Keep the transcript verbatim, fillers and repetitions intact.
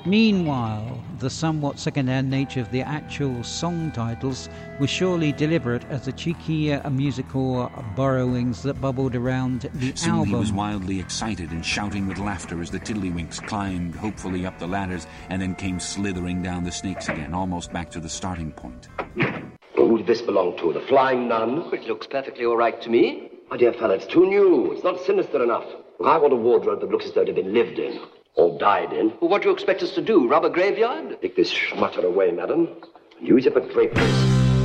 Meanwhile, the somewhat second-hand nature of the actual song titles was surely deliberate as the cheeky uh, musical borrowings that bubbled around the Soon album. He was wildly excited and shouting with laughter as the Tiddlywinks climbed hopefully up the ladders and then came slithering down the snakes again, almost back to the starting point. Who did this belong to? The Flying Nun? It looks perfectly all right to me. My dear fellow, it's too new. It's not sinister enough. I want a wardrobe that looks as though it had been lived in. Or died in. Well, what do you expect us to do? Rob a graveyard? Take this schmutter away, madam, and use it for draperies.